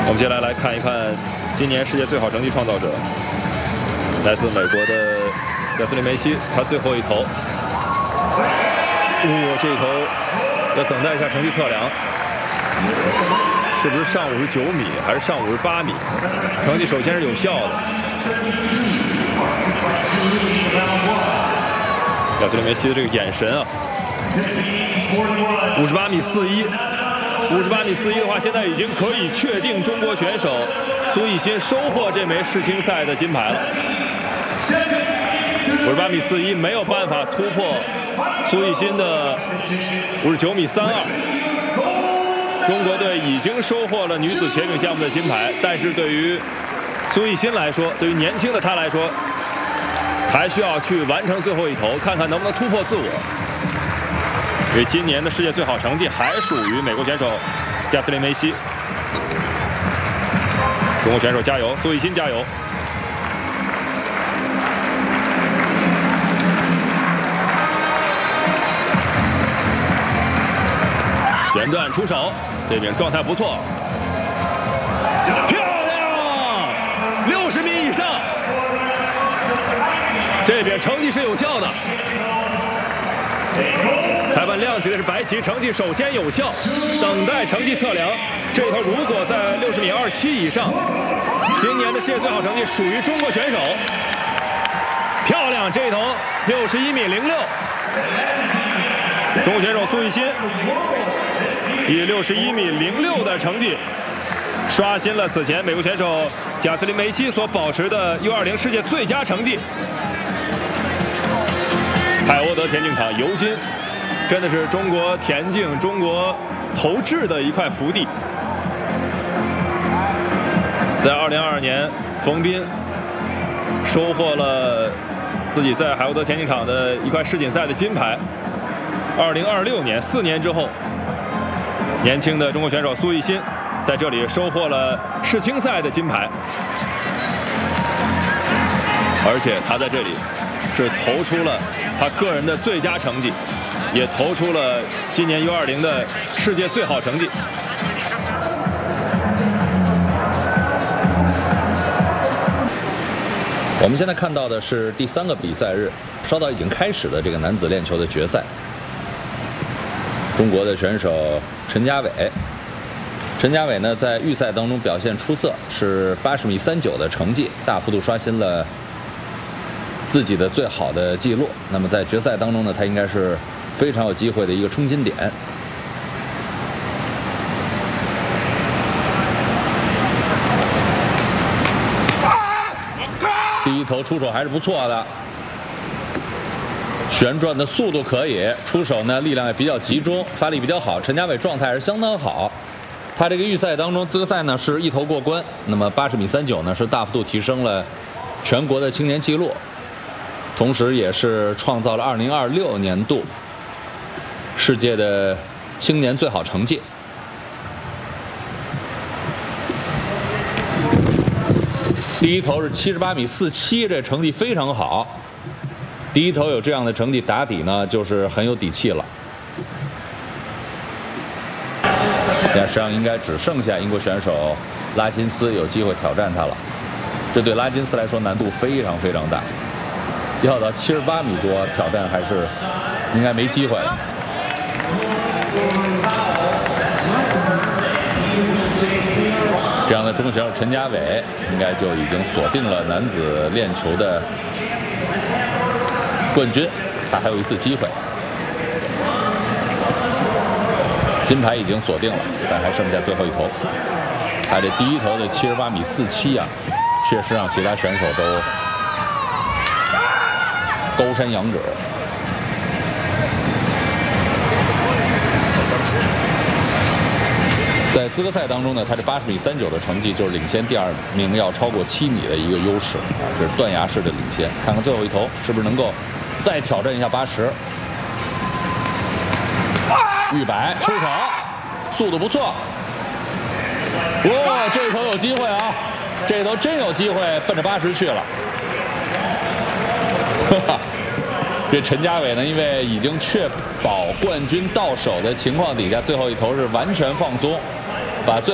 我们接下来看一看今年世界最好成绩创造者，来自美国的加斯林梅西，他最后一投，这一投要等待一下成绩测量，是不是上59米还是上58米？成绩首先是有效的。加斯林梅西的这个眼神啊，58米41，58米41的话，现在已经可以确定中国选手苏奕欣收获这枚世青赛的金牌了。58米41没有办法突破苏奕欣的59米32。中国队已经收获了女子铁饼项目的金牌，但是对于苏奕欣来说，对于年轻的她来说，还需要去完成最后一投，看看能不能突破自我。因为今年的世界最好成绩还属于美国选手加斯林梅西。中国选手加油，苏奕欣加油！旋转出手，这边状态不错，漂亮，60米以上，这边成绩是有效的。裁判亮起的是白旗，成绩首先有效，等待成绩测量。这一头如果在60米27以上，今年的世界最好成绩属于中国选手。漂亮，这一头61米06，中国选手苏奕欣以61米06的成绩，刷新了此前美国选手加斯林梅西所保持的 U20 世界最佳成绩。海沃德田径场尤金，真的是中国田径、中国投掷的一块福地。在2022年，冯彬收获了自己在海沃德田径场的一块世锦赛的金牌。2026年，4年之后，年轻的中国选手苏奕欣在这里收获了世青赛的金牌，而且他在这里是投出了他个人的最佳成绩，也投出了今年 U20 的世界最好成绩。 我们现在看到的是第3个比赛日，稍早已经开始的这个男子链球的决赛。中国的选手陈家伟，陈家伟呢在预赛当中表现出色，是80米39的成绩，大幅度刷新了自己的最好的记录。那么在决赛当中呢，他应该是非常有机会的一个冲金点。第一投出手还是不错的，旋转的速度可以，出手呢力量也比较集中，发力比较好。陈家伟状态是相当好，他这个预赛当中资格赛呢是一投过关，那么80米39呢是大幅度提升了全国的青年纪录，同时也是创造了2026年度世界的青年最好成绩。第一投是78米47，这成绩非常好。第一投有这样的成绩打底呢，就是很有底气了。现在实际上应该只剩下英国选手拉金斯有机会挑战他了，这对拉金斯来说难度非常非常大，要到78米多挑战还是应该没机会了。这样的中国选手陈家伟应该就已经锁定了男子链球的冠军，他还有一次机会。金牌已经锁定了，但还剩下最后一投。他这第一投的78米47啊，确实让其他选手都高山仰止。在资格赛当中呢，他这80米39的成绩就是领先第2名要超过7米的一个优势啊，这是断崖式的领先。看看最后一投是不是能够再挑战一下80。100出手，速度不错。哇，这一投有机会啊！这一投真有机会奔着80去了。这陈家伟呢，因为已经确保冠军到手的情况底下，最后一投是完全放松，把最